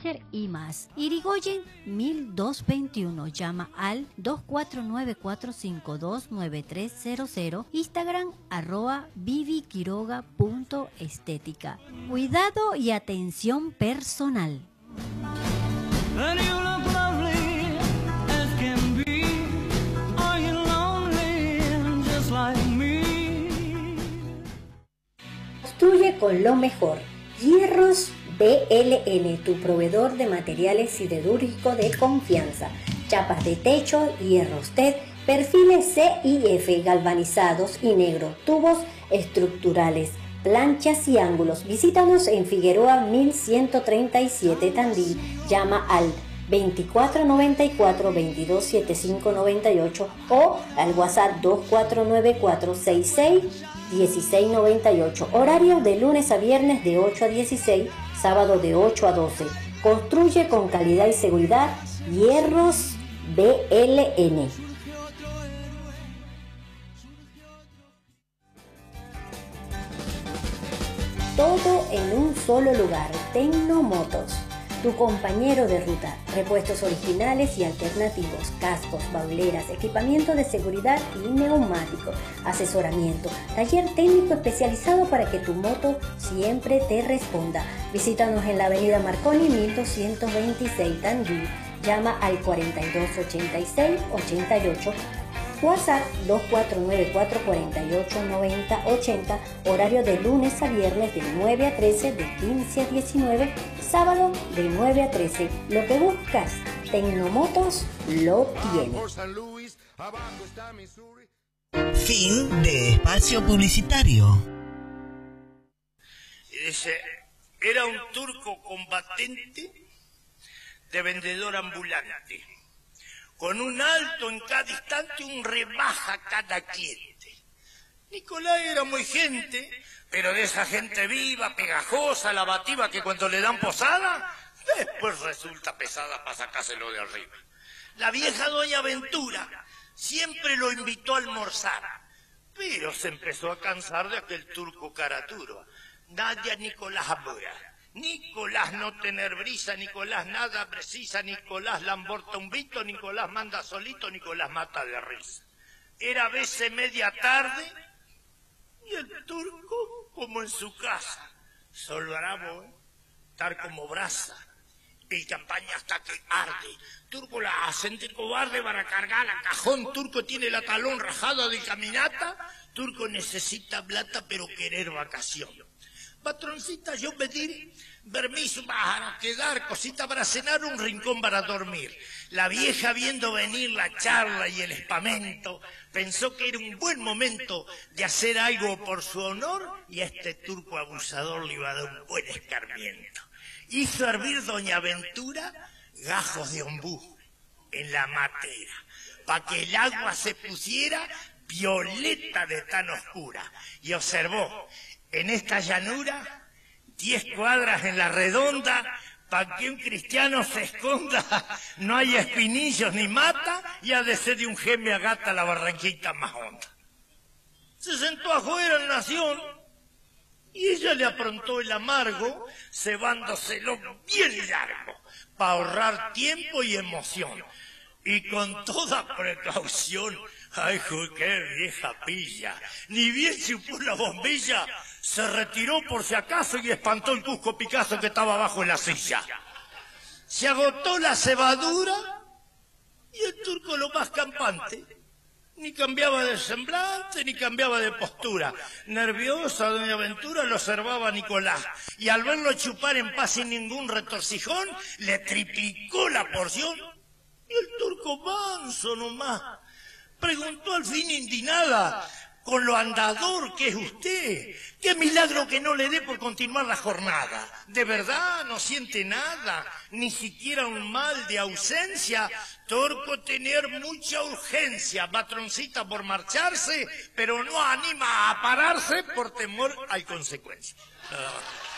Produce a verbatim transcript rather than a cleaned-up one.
Messenger y más. Irigoyen mil doscientos veintiuno. Llama al dos cuatro nueve cuatro cinco dos nueve tres cero cero. Instagram arroba viviquiroga punto estética. Cuidado y atención personal. Construye con lo mejor. Hierros B L N, tu proveedor de materiales siderúrgicos de confianza. Chapas de techo, hierros T E D, perfiles C I F galvanizados y negro, tubos estructurales, planchas y ángulos. Visítanos en Figueroa mil ciento treinta y siete, Tandil. Llama al veinticuatro noventa y cuatro veintidós setenta y cinco noventa y ocho o al WhatsApp dos cuatro nueve cuatro seis seis dieciséis noventa y ocho. Horario de lunes a viernes de ocho a dieciséis, sábado de ocho a doce. Construye con calidad y seguridad. Hierros B L N. Todo en un solo lugar. Tecnomotos, tu compañero de ruta. Repuestos originales y alternativos, cascos, bauleras, equipamiento de seguridad y neumáticos, asesoramiento, taller técnico especializado para que tu moto siempre te responda. Visítanos en la avenida Marconi mil doscientos veintiséis, Tandil. Llama al cuarenta y dos ochenta y seis ochenta y ocho. WhatsApp dos cuatro nueve cuatro cuarenta y ocho noventa ochenta. Horario de lunes a viernes de nueve a trece, de quince a diecinueve, sábado de nueve a trece. Lo que buscas, Tecnomotos lo tiene. Fin de espacio publicitario. Dice, era un turco combatente de vendedor ambulante, con un alto en cada instante, un rebaja cada cliente. Nicolás era muy gente, pero de esa gente viva, pegajosa, lavativa, que cuando le dan posada, después resulta pesada para sacárselo de arriba. La vieja doña Ventura siempre lo invitó a almorzar, pero se empezó a cansar de aquel turco caraturo. Nadia Nicolás Amora. Nicolás no tener brisa, Nicolás nada precisa, Nicolás lamborta un vito, Nicolás manda solito, Nicolás mata de risa. Era a veces media tarde y el turco como en su casa, solo bravo, ¿eh? Estar como brasa, y campaña hasta que arde. Turco la hacen cobarde para cargar a cajón, turco tiene la talón rajada de caminata, turco necesita plata pero querer vacación. Patroncita, yo pedir permiso para quedar, cosita para cenar, un rincón para dormir. La vieja, viendo venir la charla y el espamento, pensó que era un buen momento de hacer algo por su honor y a este turco abusador le iba a dar un buen escarmiento. Hizo hervir doña Ventura gajos de ombú en la matera, para que el agua se pusiera violeta de tan oscura, y observó: en esta llanura, diez cuadras en la redonda, para que un cristiano se esconda, no hay espinillos ni mata, y ha de ser de un geme agata la barranquita más honda. Se sentó afuera en Nación, y ella le aprontó el amargo, cebándoselo bien largo, para ahorrar tiempo y emoción. Y con toda precaución, ay, qué vieja pilla, ni bien chupó la bombilla, se retiró por si acaso y espantó el Cusco Picasso que estaba abajo en la silla. Se agotó la cebadura y el turco, lo más campante, ni cambiaba de semblante ni cambiaba de postura. Nerviosa doña Ventura lo observaba a Nicolás, y al verlo chupar en paz sin ningún retorcijón, le triplicó la porción. Y el turco, manso nomás, preguntó al fin indignada: con lo andador que es usted, qué milagro que no le dé por continuar la jornada. ¿De verdad no siente nada, ni siquiera un mal de ausencia? Turco, tener mucha urgencia, patroncita, por marcharse, pero no anima a pararse por temor a consecuencias.